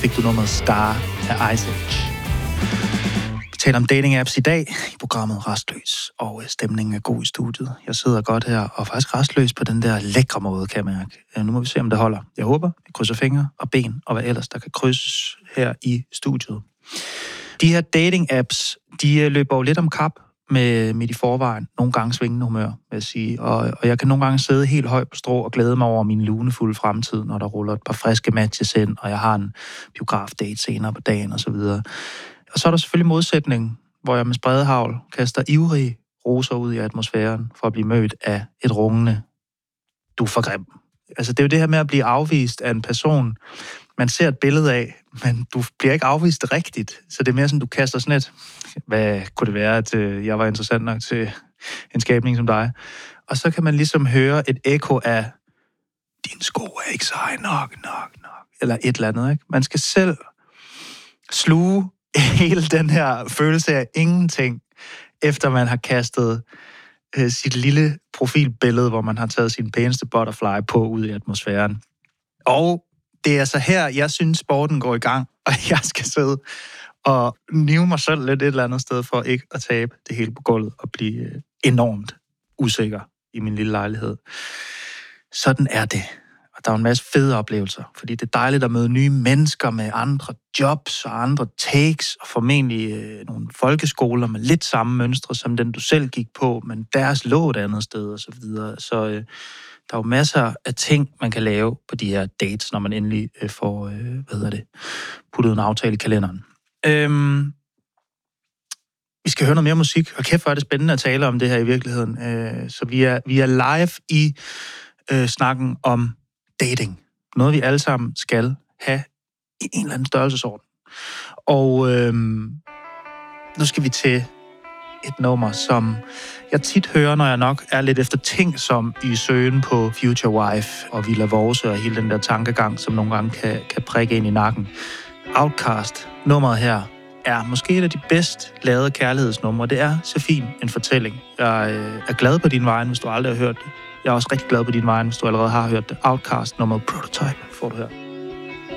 fik du nummeret Star af Ice Age. Vi taler om dating apps i dag i programmet Rastløs, og stemningen er god i studiet. Jeg sidder godt her og faktisk rastløs på den der lækre måde, kan jeg mærke. Nu må vi se, om det holder. Jeg håber, vi krydser fingre og ben og hvad ellers, der kan krydses her i studiet. De her dating apps, de løber jo lidt om kap med i forvejen. Nogle gange svingende humør, vil jeg sige. Og jeg kan nogle gange sidde helt højt på strå og glæde mig over min lunefulde fremtid, når der ruller et par friske matches ind, og jeg har en biografdate senere på dagen og så videre. Og så er der selvfølgelig modsætningen, hvor jeg med spredehagl kaster ivrige roser ud i atmosfæren for at blive mødt af et rungende, du er for grim. Altså det er jo det her med at blive afvist af en person, man ser et billede af, men du bliver ikke afvist rigtigt. Så det er mere sådan, du kaster sådan et, hvad kunne det være, at jeg var interessant nok til en skabning som dig. Og så kan man ligesom høre et ekko af, din sko er ikke sej nok. Eller et eller andet, ikke? Man skal selv sluge hele den her følelse af ingenting, efter man har kastet sit lille profilbillede, hvor man har taget sin pæneste butterfly på ud i atmosfæren. Og det er så her, jeg synes, sporten går i gang, og jeg skal sidde og nive mig selv lidt et eller andet sted for ikke at tabe det hele på gulvet og blive enormt usikker i min lille lejlighed. Sådan er det. Og der er en masse fede oplevelser, fordi det er dejligt at møde nye mennesker med andre jobs og andre takes, og formentlig nogle folkeskoler med lidt samme mønstre som den, du selv gik på, men deres lå et andet sted og så videre. Så der er jo masser af ting, man kan lave på de her dates, når man endelig får, puttet en aftale i kalenderen. Vi skal høre noget mere musik, og kæft, hvor er det spændende at tale om det her i virkeligheden. Så vi er live i snakken om dating. Noget, vi alle sammen skal have i en eller anden størrelsesorden. Og nu skal vi til et nummer, som jeg tit hører, når jeg nok er lidt efter ting, som i søgen på Future Wife og Villa Vorse og hele den der tankegang, som nogle gange kan prikke ind i nakken. Outcast, nummeret her, er måske et af de bedst lavede kærlighedsnumre. Det er så fin en fortælling. Jeg er glad på din vejen, hvis du aldrig har hørt det. Jeg er også rigtig glad på din vejen, hvis du allerede har hørt det. Outcast, nummeret Prototype, får du her.